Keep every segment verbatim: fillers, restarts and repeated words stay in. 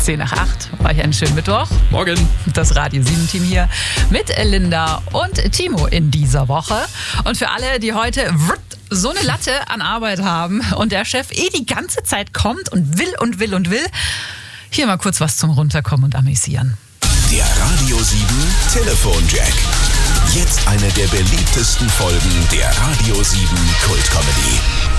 zehn nach acht. Euch einen schönen Mittwoch. Morgen. Das Radio sieben Team hier mit Linda und Timo in dieser Woche. Und für alle, die heute so eine Latte an Arbeit haben und der Chef eh die ganze Zeit kommt und will und will und will, hier mal kurz was zum Runterkommen und Amüsieren. Der Radio sieben Telefonjack. Jetzt eine der beliebtesten Folgen der Radio sieben Kult-Comedy.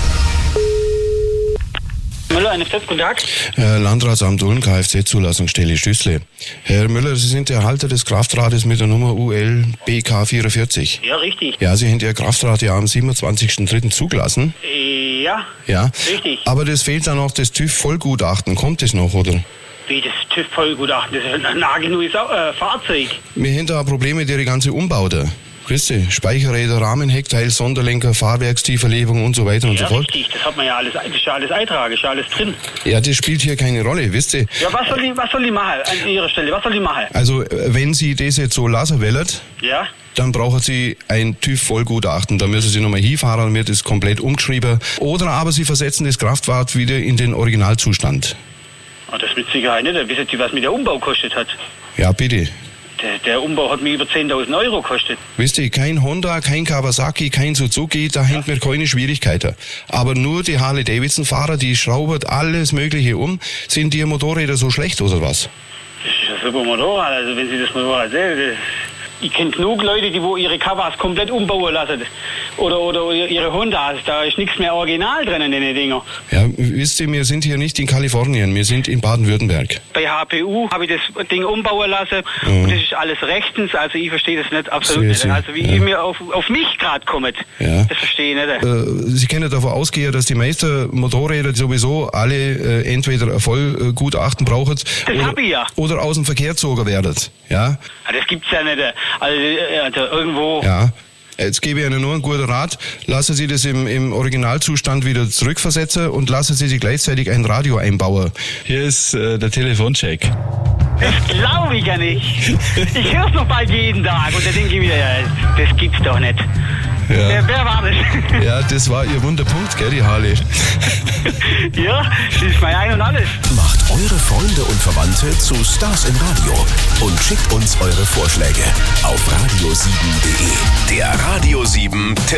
Müller, N F Z, guten Tag. Herr Landratsamt Ulm, Kfz-Zulassungsstelle Stüßle. Herr Müller, Sie sind der Halter des Kraftrades mit der Nummer U L B K vierundvierzig. Ja, richtig. Ja, Sie haben Ihr Kraftrad ja am siebenundzwanzigsten dritten zugelassen. Ja, Ja. richtig. Aber das fehlt dann noch das TÜV-Vollgutachten. Kommt das noch, oder? Wie das TÜV-Vollgutachten? Das ist ein nagelneues äh, Fahrzeug. Wir haben da Probleme mit Ihrer ganzen Umbauten. Grüße, Speicherräder, Rahmenheckteil, Sonderlenker, Fahrwerkstieferlegung und so weiter und Ja, so fort. richtig. Das hat man ja alles, das ist ja alles eintragen, ist ja alles drin. Ja, das spielt hier keine Rolle, wisst ihr? Ja, was soll die, was soll die machen an Ihrer Stelle? Was soll die machen? Also, äh, wenn Sie das jetzt so lassen wollen, Ja? dann brauchen Sie ein TÜV-Vollgutachten. Da müssen Sie nochmal hinfahren, dann wird es komplett umgeschrieben. Oder aber Sie versetzen das Kraftfahrt wieder in den Originalzustand. Oh, das mit Sicherheit nicht. Wissen Sie, was mir der Umbau kostet hat? Ja, bitte. Der, der Umbau hat mir über zehntausend Euro gekostet. Wisst ihr, kein Honda, kein Kawasaki, kein Suzuki, da haben wir keine Schwierigkeiten. Aber nur die Harley-Davidson-Fahrer, die schrauben alles Mögliche um. Sind die Motorräder so schlecht oder was? Das ist ein super Motorrad. Also wenn Sie das Motorrad sehen, das ich kenne genug Leute, die wo ihre Kawas komplett umbauen lassen. Oder, oder ihre Hondas. Da ist nichts mehr original drin in den Dinger. Ja, wisst ihr, wir sind hier nicht in Kalifornien, wir sind in Baden-Württemberg. Bei H P U habe ich das Ding umbauen lassen. Mhm. Und das ist alles rechtens. Also ich verstehe das nicht, absolut Sehr, nicht. sehr, Also wie ja. ihr mir auf, auf mich gerade kommt, Ja. das verstehe ich nicht. Äh, Sie können davon ausgehen, dass die meisten Motorräder sowieso alle äh, entweder ein Vollgutachten brauchen oder, hab ich ja. oder aus dem Verkehr gezogen werden. Ja? Ah, das gibt's ja nicht. Also, also irgendwo... Ja. Jetzt gebe ich Ihnen nur einen guten Rat. Lassen Sie das im, im Originalzustand wieder zurückversetzen und lassen Sie sich gleichzeitig ein Radio einbauen. Hier ist äh, der Telefoncheck. Das glaube ich ja nicht. Ich höre es noch bald jeden Tag und da denke ich wieder, ja, das gibt's doch nicht. Ja. Wer, wer war das? Ja, das war Ihr Wunderpunkt, gell, die Harley? Ja, das ist mein Ein und Alles. Macht eure Freunde und Verwandte zu Stars im Radio und schickt uns eure Vorschläge auf radio sieben punkt de. Der Radio sieben